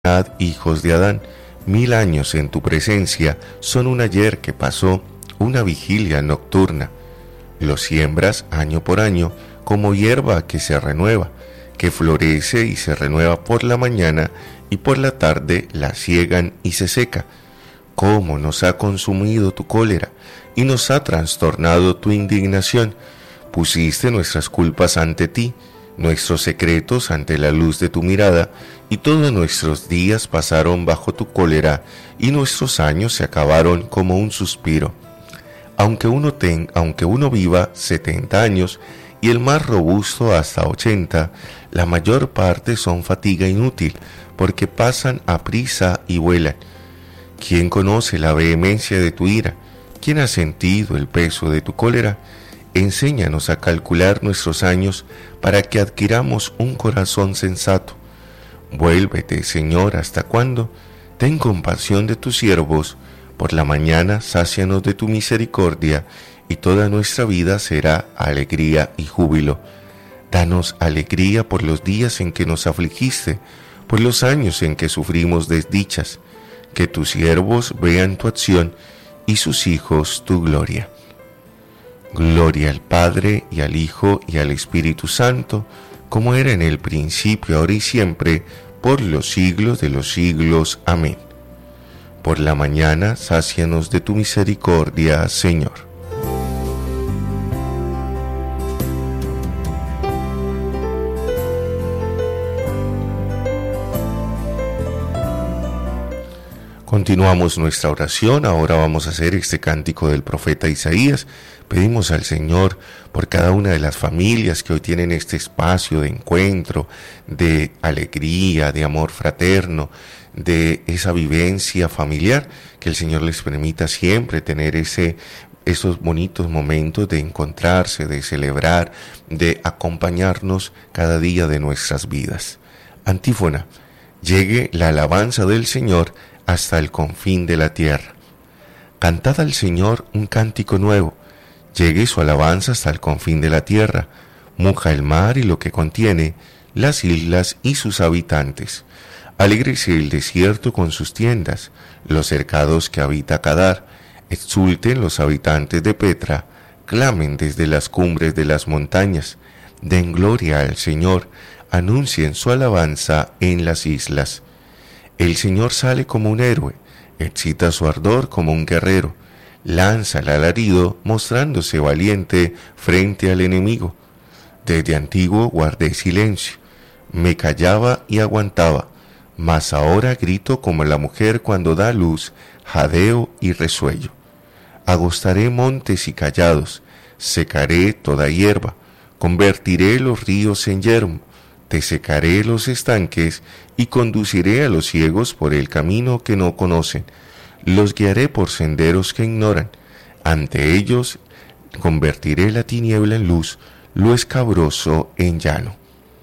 hijos de Adán, 1000 años en tu presencia son un ayer que pasó, una vigilia nocturna. Lo siembras año por año como hierba que se renueva, que florece y se renueva por la mañana y por la tarde la siegan y se seca. Cómo nos ha consumido tu cólera y nos ha trastornado tu indignación. Pusiste nuestras culpas ante ti, nuestros secretos ante la luz de tu mirada, y todos nuestros días pasaron bajo tu cólera, y nuestros años se acabaron como un suspiro. Aunque uno viva 70 años, y el más robusto hasta 80, la mayor parte son fatiga inútil, porque pasan aprisa y vuelan. ¿Quién conoce la vehemencia de tu ira? ¿Quién ha sentido el peso de tu cólera? Enséñanos a calcular nuestros años para que adquiramos un corazón sensato. Vuélvete, Señor, ¿hasta cuándo? Ten compasión de tus siervos. Por la mañana sácianos de tu misericordia, y toda nuestra vida será alegría y júbilo. Danos alegría por los días en que nos afligiste, por los años en que sufrimos desdichas. Que tus siervos vean tu acción y sus hijos tu gloria. Gloria al Padre, y al Hijo, y al Espíritu Santo, como era en el principio, ahora y siempre, por los siglos de los siglos. Amén. Por la mañana, sácianos de tu misericordia, Señor. Continuamos nuestra oración. Ahora vamos a hacer este cántico del profeta Isaías. Pedimos al Señor por cada una de las familias que hoy tienen este espacio de encuentro, de alegría, de amor fraterno, de esa vivencia familiar, que el Señor les permita siempre tener esos bonitos momentos de encontrarse, de celebrar, de acompañarnos cada día de nuestras vidas. Antífona: llegue la alabanza del Señor hasta el confín de la tierra. Cantad al Señor un cántico nuevo, llegue su alabanza hasta el confín de la tierra, muja el mar y lo que contiene, las islas y sus habitantes. Alégrese el desierto con sus tiendas, los cercados que habita Kedar, exulten los habitantes de Petra, clamen desde las cumbres de las montañas, den gloria al Señor, anuncien su alabanza en las islas. El Señor sale como un héroe, excita su ardor como un guerrero, lanza el alarido mostrándose valiente frente al enemigo. Desde antiguo guardé silencio, me callaba y aguantaba, mas ahora grito como la mujer cuando da luz, jadeo y resuello. Agostaré montes y callados, secaré toda hierba, convertiré los ríos en yermo, te secaré los estanques y conduciré a los ciegos por el camino que no conocen, los guiaré por senderos que ignoran, ante ellos convertiré la tiniebla en luz, lo escabroso en llano.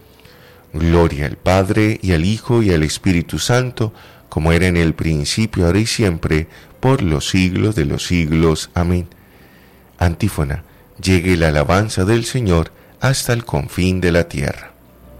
Gloria al Padre, y al Hijo, y al Espíritu Santo, como era en el principio, ahora y siempre, por los siglos de los siglos. Amén. Antífona: llegue la alabanza del Señor hasta el confín de la tierra.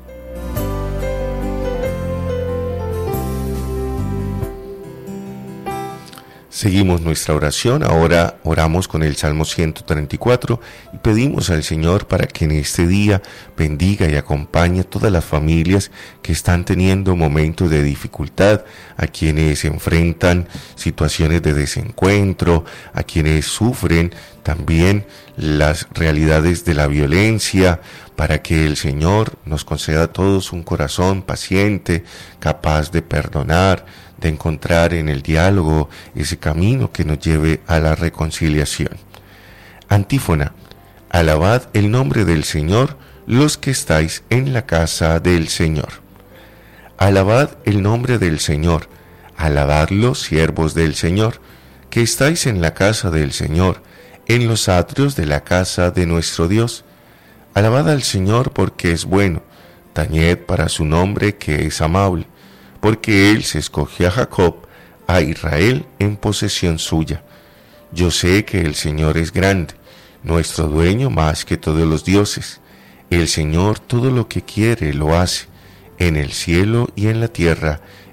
Seguimos nuestra oración. Ahora oramos con el Salmo 134 y pedimos al Señor para que en este día bendiga y acompañe a todas las familias que están teniendo momentos de dificultad, a quienes enfrentan situaciones de desencuentro, a quienes sufren también las realidades de la violencia, para que el Señor nos conceda a todos un corazón paciente, capaz de perdonar, de encontrar en el diálogo ese camino que nos lleve a la reconciliación. Antífona: alabad el nombre del Señor, los que estáis en la casa del Señor. Alabad el nombre del Señor, alabadlo, siervos del Señor, que estáis en la casa del Señor, en los atrios de la casa de nuestro Dios. Alabad al Señor porque es bueno, tañed para su nombre que es amable, porque Él se escogió a Jacob, a Israel en posesión suya. Yo sé que el Señor es grande, nuestro dueño más que todos los dioses. El Señor todo lo que quiere lo hace, en el cielo y en la tierra,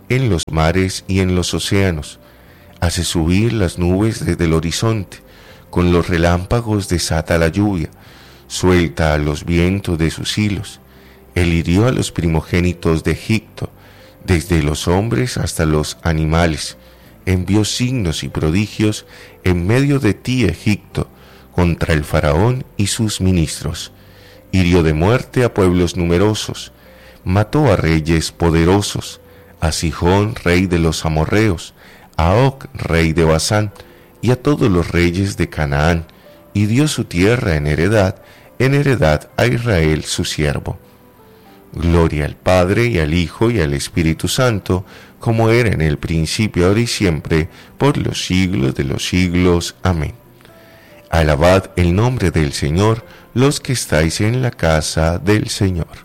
en los mares y en los océanos. Hace subir las nubes desde el horizonte, con los relámpagos desata la lluvia, suelta a los vientos de sus hilos. Él hirió a los primogénitos de Egipto, desde los hombres hasta los animales. Envió signos y prodigios en medio de ti, Egipto, contra el faraón y sus ministros. Hirió de muerte a pueblos numerosos, mató a reyes poderosos, a Sihón, rey de los amorreos, a Og, rey de Basán, y a todos los reyes de Canaán, y dio su tierra en heredad a Israel su siervo. Gloria al Padre, y al Hijo, y al Espíritu Santo, como era en el principio, ahora y siempre, por los siglos de los siglos. Amén. Alabad el nombre del Señor, los que estáis en la casa del Señor.